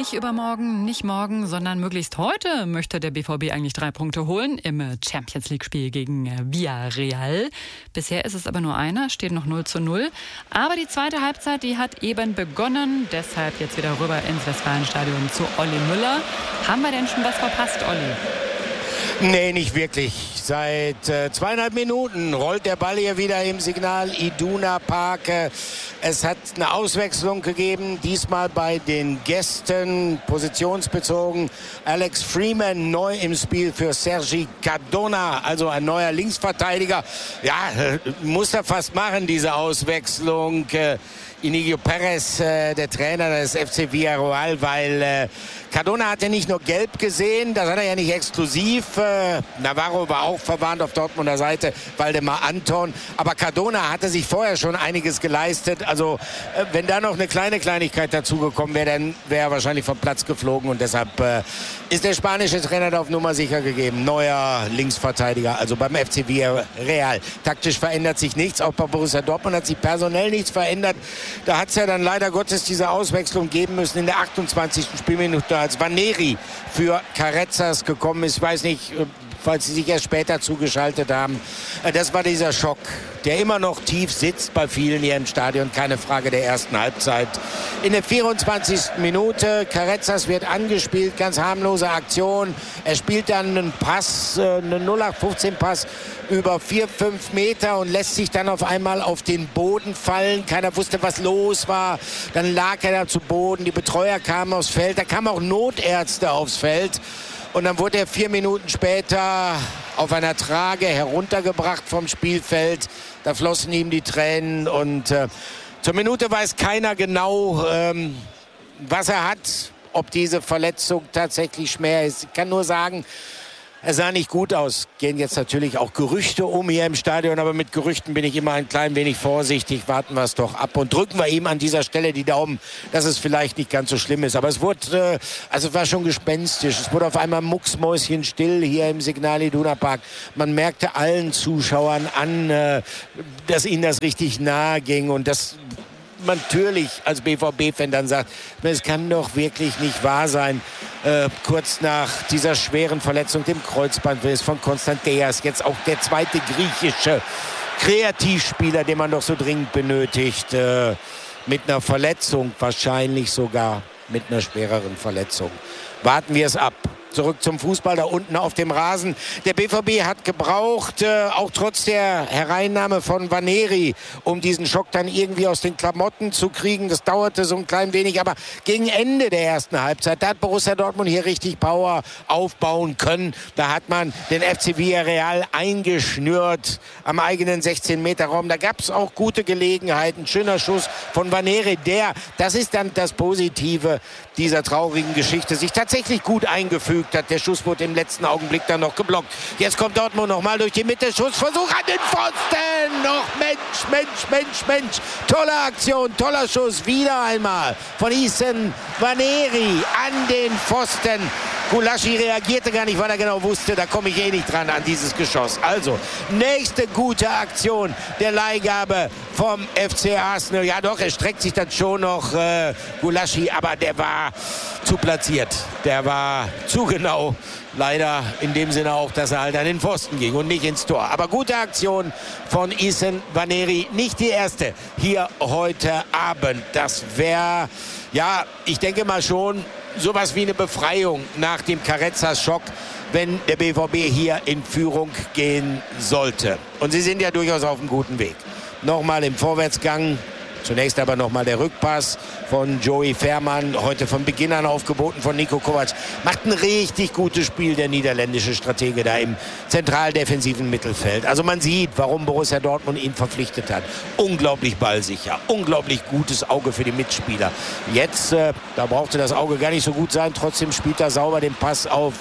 Nicht übermorgen, nicht morgen, sondern möglichst heute möchte der BVB eigentlich 3 Punkte holen im Champions-League-Spiel gegen Villarreal. Bisher ist es aber nur einer, steht noch 0:0. Aber die zweite Halbzeit, die hat eben begonnen. Deshalb jetzt wieder rüber ins Westfalenstadion zu Olli Müller. Haben wir denn schon was verpasst, Olli? Nee, nicht wirklich. Seit 2,5 Minuten rollt der Ball hier wieder im Signal Iduna Park. Es hat eine Auswechslung gegeben, diesmal bei den Gästen, positionsbezogen. Alex Freeman neu im Spiel für Sergi Cardona, also ein neuer Linksverteidiger. Ja, muss er fast machen, diese Auswechslung. Inigo Perez, der Trainer des FC Villarreal, weil Cardona hat ja nicht nur gelb gesehen, das hat er ja nicht exklusiv. Navarro war auch verwarnt auf Dortmunder Seite, Waldemar Anton. Aber Cardona hatte sich vorher schon einiges geleistet. Also wenn da noch eine kleine Kleinigkeit dazugekommen wäre, dann wäre er wahrscheinlich vom Platz geflogen. Und deshalb ist der spanische Trainer da auf Nummer sicher gegeben. Neuer Linksverteidiger, also beim FC Villarreal. Taktisch verändert sich nichts, auch bei Borussia Dortmund hat sich personell nichts verändert. Da hat es ja dann leider Gottes diese Auswechslung geben müssen in der 28. Spielminute, als Vaneri für Carrezzas gekommen ist. Ich weiß nicht, falls Sie sich erst später zugeschaltet haben. Das war dieser Schock, der immer noch tief sitzt bei vielen hier im Stadion. Keine Frage der ersten Halbzeit. In der 24. Minute, Carrezzas wird angespielt, ganz harmlose Aktion. Er spielt dann einen Pass, einen 0815-Pass über 4-5 Meter und lässt sich dann auf einmal auf den Boden fallen. Keiner wusste, was los war. Dann lag er da zu Boden. Die Betreuer kamen aufs Feld. Da kamen auch Notärzte aufs Feld. Und dann wurde er 4 Minuten später auf einer Trage heruntergebracht vom Spielfeld. Da flossen ihm die Tränen. Und zur Minute weiß keiner genau, was er hat. Ob diese Verletzung tatsächlich schwer ist. Ich kann nur sagen, er sah nicht gut aus. Gehen jetzt natürlich auch Gerüchte um hier im Stadion. Aber mit Gerüchten bin ich immer ein klein wenig vorsichtig. Warten wir es doch ab und drücken wir ihm an dieser Stelle die Daumen, dass es vielleicht nicht ganz so schlimm ist. Aber es wurde, es war schon gespenstisch. Es wurde auf einmal mucksmäuschenstill hier im Signal Iduna Park. Man merkte allen Zuschauern an, dass ihnen das richtig nahe ging. Und das man natürlich als BVB-Fan dann sagt, es kann doch wirklich nicht wahr sein. Kurz nach dieser schweren Verletzung, dem Kreuzbandriss von Konstanteas, jetzt auch der zweite griechische Kreativspieler, den man doch so dringend benötigt, mit einer Verletzung, wahrscheinlich sogar mit einer schwereren Verletzung. Warten wir es ab. Zurück zum Fußball da unten auf dem Rasen. Der BVB hat gebraucht, auch trotz der Hereinnahme von Vaneri, um diesen Schock dann irgendwie aus den Klamotten zu kriegen. Das dauerte so ein klein wenig, aber gegen Ende der ersten Halbzeit, da hat Borussia Dortmund hier richtig Power aufbauen können. Da hat man den FC Villarreal eingeschnürt am eigenen 16-Meter-Raum. Da gab es auch gute Gelegenheiten. Schöner Schuss von Vaneri, das ist dann das Positive dieser traurigen Geschichte, sich tatsächlich gut eingefügt hat. Der Schuss wurde im letzten Augenblick dann noch geblockt. Jetzt kommt Dortmund noch mal durch die Mitte. Schussversuch an den Pfosten. Noch Mensch. Tolle Aktion, toller Schuss. Wieder einmal von Isen Vaneri an den Pfosten. Gulaschi reagierte gar nicht, weil er genau wusste, da komme ich eh nicht dran an dieses Geschoss. Also, nächste gute Aktion der Leihgabe vom FC Arsenal. Ja doch, er streckt sich dann schon noch Gulaschi, aber der war zu platziert. Der war zu genau. Leider in dem Sinne auch, dass er halt an den Pfosten ging und nicht ins Tor. Aber gute Aktion von Isen Vaneri. Nicht die erste hier heute Abend. Das wäre, ja, ich denke mal schon sowas wie eine Befreiung nach dem Carrezzas-Schock, wenn der BVB hier in Führung gehen sollte. Und sie sind ja durchaus auf einem guten Weg. Nochmal im Vorwärtsgang. Zunächst aber nochmal der Rückpass von Joey Veerman, heute von Beginn an aufgeboten von Niko Kovac. Macht ein richtig gutes Spiel, der niederländische Stratege da im zentraldefensiven Mittelfeld. Also man sieht, warum Borussia Dortmund ihn verpflichtet hat. Unglaublich ballsicher, unglaublich gutes Auge für die Mitspieler. Jetzt, da brauchte das Auge gar nicht so gut sein, trotzdem spielt er sauber den Pass auf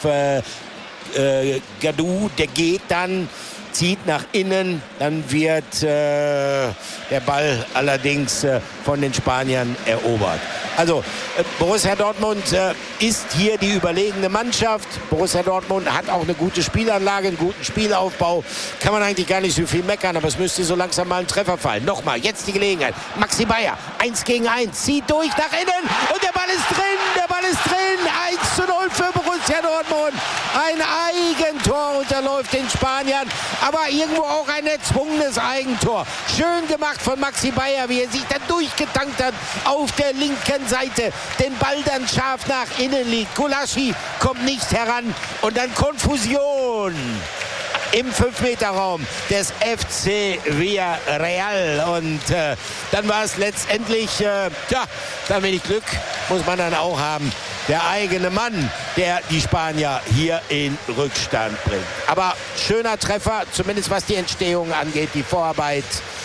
Gadou, der geht dann, zieht nach innen, dann wird der Ball allerdings von den Spaniern erobert. Also Borussia Dortmund ist hier die überlegene Mannschaft. Borussia Dortmund hat auch eine gute Spielanlage, einen guten Spielaufbau. Kann man eigentlich gar nicht so viel meckern, aber es müsste so langsam mal ein Treffer fallen. Nochmal, jetzt die Gelegenheit. Maxi Bayer, 1 gegen 1, zieht durch nach innen und der Ball ist drin, aber irgendwo auch ein erzwungenes Eigentor. Schön gemacht von Maxi Bayer, wie er sich dann durchgetankt hat auf der linken Seite. Den Ball dann scharf nach innen liegt. Gulaschi kommt nicht heran und dann Konfusion im 5-Meter-Raum des FC Villarreal. Und dann war es letztendlich, da wenig Glück muss man dann auch haben. Der eigene Mann, der die Spanier hier in Rückstand bringt. Aber schöner Treffer, zumindest was die Entstehung angeht, die Vorarbeit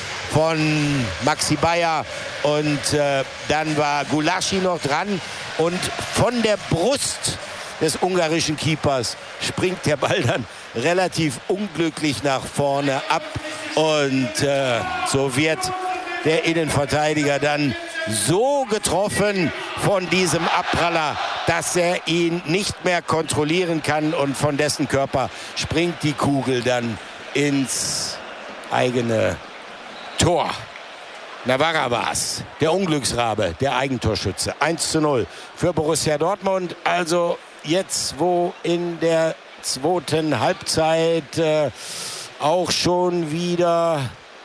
von Maxi Bayer. Und dann war Gulaschi noch dran und von der Brust des ungarischen Keepers springt der Ball dann relativ unglücklich nach vorne ab. Und so wird der Innenverteidiger dann so getroffen von diesem Abpraller, dass er ihn nicht mehr kontrollieren kann. Und von dessen Körper springt die Kugel dann ins eigene Tor. Navarra war es, der Unglücksrabe, der Eigentorschütze. 1:0 für Borussia Dortmund. Also jetzt, wo in der zweiten Halbzeit auch schon wieder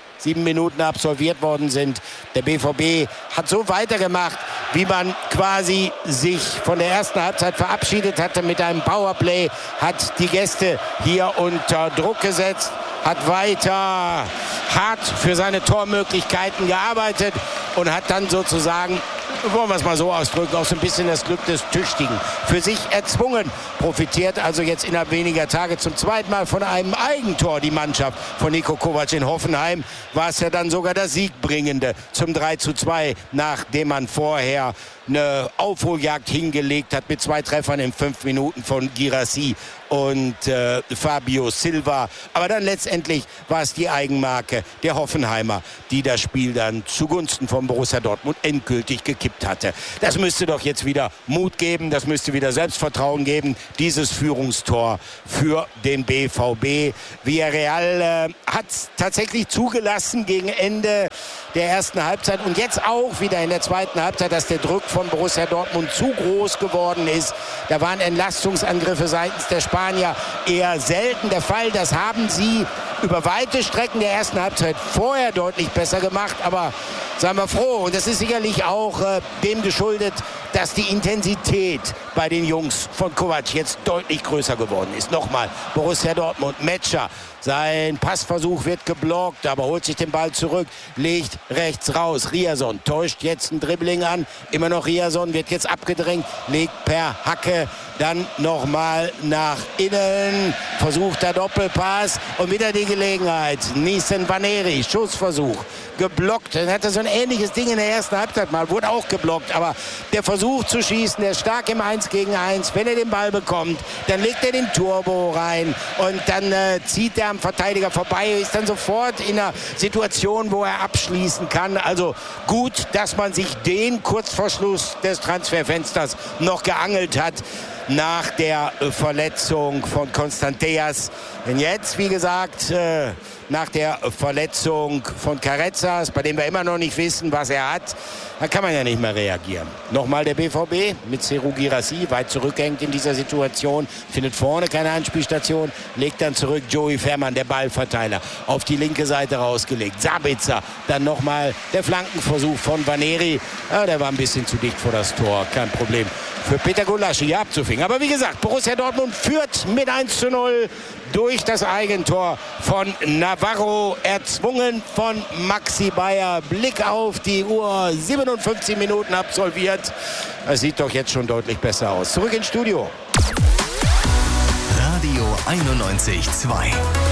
7 Minuten absolviert worden sind. Der BVB hat so weitergemacht, wie man quasi sich von der ersten Halbzeit verabschiedet hatte mit einem Powerplay, hat die Gäste hier unter Druck gesetzt, hat weiter hart für seine Tormöglichkeiten gearbeitet und hat dann sozusagen, wollen wir es mal so ausdrücken, auch so ein bisschen das Glück des Tüchtigen für sich erzwungen. Profitiert also jetzt innerhalb weniger Tage zum zweiten Mal von einem Eigentor. Die Mannschaft von Niko Kovac in Hoffenheim war es ja dann sogar das Siegbringende zum 3:2, nachdem man vorher eine Aufholjagd hingelegt hat mit 2 Treffern in 5 Minuten von Guirassy und Fabio Silva. Aber dann letztendlich war es die Eigenmarke der Hoffenheimer, die das Spiel dann zugunsten von Borussia Dortmund endgültig gekippt hatte. Das müsste doch jetzt wieder Mut geben, das müsste wieder Selbstvertrauen geben, dieses Führungstor für den BVB. Villarreal hat tatsächlich zugelassen gegen Ende der ersten Halbzeit und jetzt auch wieder in der zweiten Halbzeit, dass der Druck von Borussia Dortmund zu groß geworden ist. Da waren Entlastungsangriffe seitens der Spanier eher selten der Fall. Das haben sie über weite Strecken der ersten Halbzeit vorher deutlich besser gemacht. Aber seien wir froh. Und das ist sicherlich auch dem geschuldet, dass die Intensität bei den Jungs von Kovac jetzt deutlich größer geworden ist. Nochmal, Borussia Dortmund, Metscher. Sein Passversuch wird geblockt, aber holt sich den Ball zurück, legt rechts raus. Riasson täuscht jetzt ein Dribbling an. Immer noch Riasson, wird jetzt abgedrängt, legt per Hacke dann nochmal nach innen. Versucht der Doppelpass und wieder die Gelegenheit. Nissen Vaneri, Schussversuch, geblockt. Dann hatte so ein ähnliches Ding in der ersten Halbzeit mal, wurde auch geblockt. Aber der Versuch zu schießen, der ist stark im 1 gegen 1. Wenn er den Ball bekommt, dann legt er den Turbo rein und dann zieht er am Verteidiger vorbei, ist dann sofort in einer Situation, wo er abschließen kann. Also gut, dass man sich den kurz vor Schluss des Transferfensters noch geangelt hat nach der Verletzung von Constanteas. Denn jetzt, wie gesagt, nach der Verletzung von Carezas, bei dem wir immer noch nicht wissen, was er hat, da kann man ja nicht mehr reagieren. Nochmal der BVB mit Serhou Guirassy, weit zurückhängt in dieser Situation, findet vorne keine Anspielstation, legt dann zurück Joey Fermann, der Ballverteiler, auf die linke Seite rausgelegt. Sabitzer, dann nochmal der Flankenversuch von Vaneri. Ja, der war ein bisschen zu dicht vor das Tor, kein Problem für Peter Gulaschi hier abzufingen. Aber wie gesagt, Borussia Dortmund führt mit 1:0 durch das Eigentor von Navarro, erzwungen von Maxi Bayer. Blick auf die Uhr, 57 Minuten absolviert. Es sieht doch jetzt schon deutlich besser aus. Zurück ins Studio. Radio 91.2